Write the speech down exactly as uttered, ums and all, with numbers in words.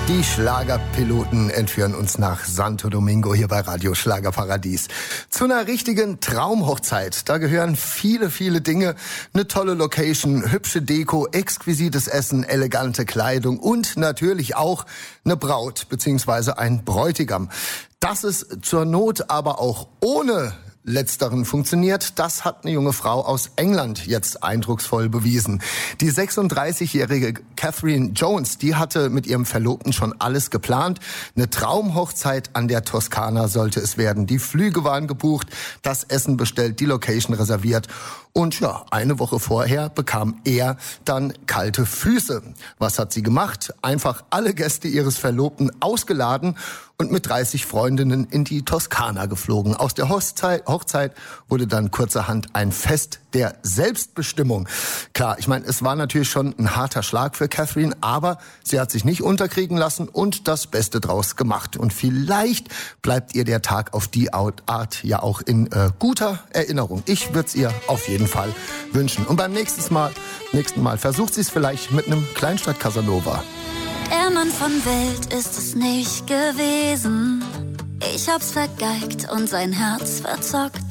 Die Schlagerpiloten entführen uns nach Santo Domingo hier bei Radio Schlagerparadies. Zu einer richtigen Traumhochzeit. Da gehören viele, viele Dinge. Eine tolle Location, hübsche Deko, exquisites Essen, elegante Kleidung und natürlich auch eine Braut bzw. ein Bräutigam. Dass es zur Not aber auch ohne Letzteren funktioniert, das hat eine junge Frau aus England jetzt eindrucksvoll bewiesen. Die sechsunddreißigjährige Catherine Jones, die hatte mit ihrem Verlobten schon alles geplant. Eine Traumhochzeit an der Toskana sollte es werden. Die Flüge waren gebucht, das Essen bestellt, die Location reserviert. Und ja, eine Woche vorher bekam er dann kalte Füße. Was hat sie gemacht? Einfach alle Gäste ihres Verlobten ausgeladen und mit dreißig Freundinnen in die Toskana geflogen. Aus der Hochzeit, Hochzeit wurde dann kurzerhand ein Fest der Selbstbestimmung. Klar, ich meine, es war natürlich schon ein harter Schlag für Catherine, aber sie hat sich nicht unterkriegen lassen und das Beste draus gemacht. Und vielleicht bleibt ihr der Tag auf die Art ja auch in äh, guter Erinnerung. Ich würde es ihr auf jeden Fall wünschen. Und beim nächsten Mal, nächsten Mal versucht sie es vielleicht mit einem Kleinstadt-Casanova. Der Mann von Welt ist es nicht gewesen. Ich hab's vergeigt und sein Herz verzockt.